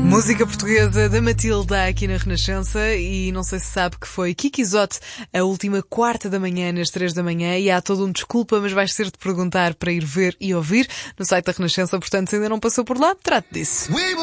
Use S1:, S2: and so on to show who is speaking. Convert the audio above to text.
S1: Música portuguesa da Matilda aqui na Renascença, e não sei se sabe que foi Kiki Zote a última quarta da manhã, nas 3 da manhã, e há todo um desculpa, mas vais ter de perguntar para ir ver e ouvir no site da Renascença, portanto se ainda não passou por lá, trate disso.